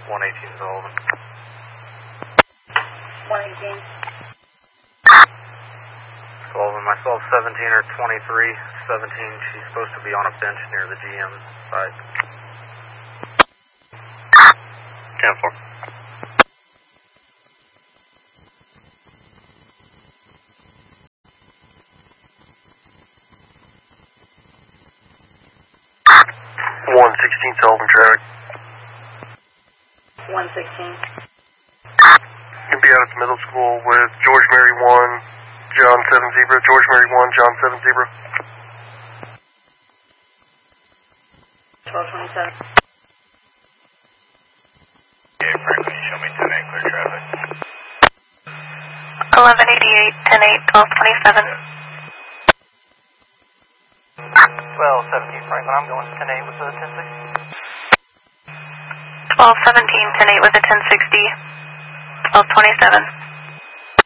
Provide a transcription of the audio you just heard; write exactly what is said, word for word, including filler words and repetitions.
one eighteen Sullivan. one eighteen. Sullivan, myself, seventeen or twenty-three. seventeen, she's supposed to be on a bench near the G M side. ten four. one sixteen Sullivan traffic. one sixteen. You'll be out at the middle school with George Mary one, John seven zebra, George Mary one, John seven zebra. twelve twenty-seven. Okay, Frank, can you show me ten eight clear traffic? eleven eighty-eight, ten eight, twelve twenty-seven. twelve seventeen Franklin, I'm going ten eight with the ten sixty. twelve seventeen, ten eight with a ten sixty, twelve twenty-seven.